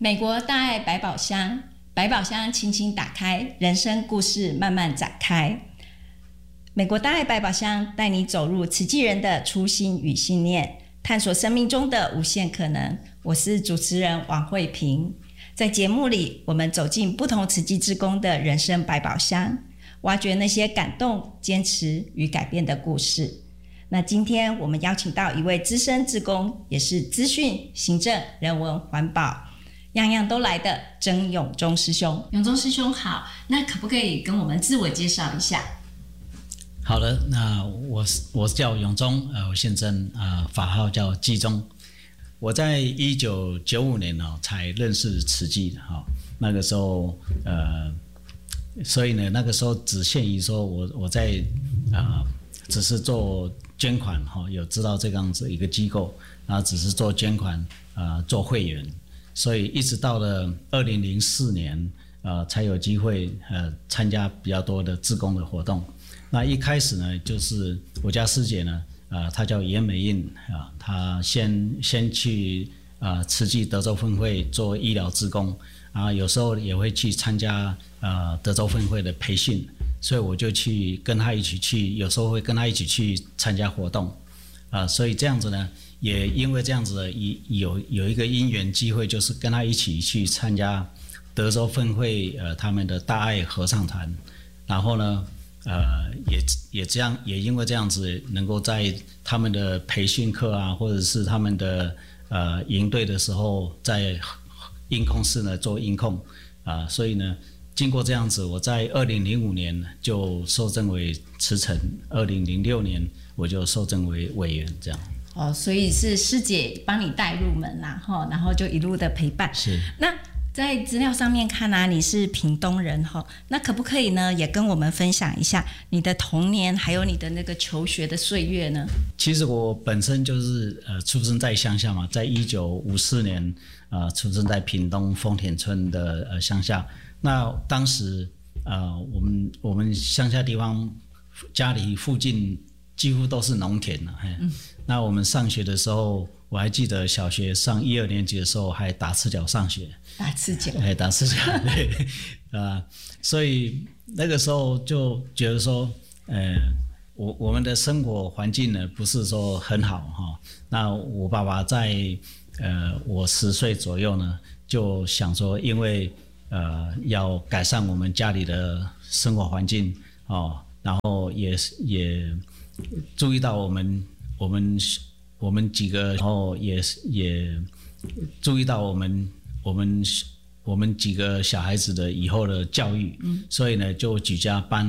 美国大爱百宝箱，百宝箱轻轻打开，人生故事慢慢展开。美国大爱百宝箱带你走入慈济人的初心与信念，探索生命中的无限可能。我是主持人王慧萍。在节目里，我们走进不同慈济志工的人生百宝箱，挖掘那些感动、坚持与改变的故事。那今天我们邀请到一位资深志工，也是资讯、行政、人文、环保样样都来的曾永忠师兄。永忠师兄好，那可不可以跟我们自我介绍一下？ 好的，那我叫永忠，我现在法号叫济忠。我在1995年才认识慈济的那个时候所以呢那个时候只限于说我在只是做捐款有知道这样子一个机构，然后只是做捐款做会员，所以一直到了2004年才有机会参加比较多的志工的活动。那一开始呢，就是我家师姐呢她叫严美印她先去慈济德州分会做医疗志工，有时候也会去参加德州分会的培训，所以我就去跟她一起去，有时候会跟她一起去参加活动所以这样子呢，也因为这样子的有一个因缘机会，就是跟她一起去参加德州分会他们的大爱合唱团，然后呢也因为这样子，能够在他们的培训课或者是他们的营队的时候，在音控室呢做音控所以呢，经过这样子，我在2005年就受证为慈诚，2006年我就受证为委员，这样。 所以是师姐帮你带入门啦，然后就一路的陪伴。 是。 那在资料上面看你是屏东人那可不可以呢也跟我们分享一下你的童年还有你的那个求学的岁月呢？ 其实我本身就是出生在乡下嘛，在1954年出生在屏东丰田村的乡下。那当时我们乡下地方家里附近几乎都是农田那我们上学的时候，我还记得小学上1、2年级的时候还打赤脚上学。 打赤脚？ 打赤脚，对所以那个时候就觉得说，我们的生活环境呢不是说很好那我爸爸在我10岁左右呢，就想说，因为要改善我们家里的生活环境然后也注意到我们几个，然后也注意到我们几个小孩子的以后的教育，所以呢就举家搬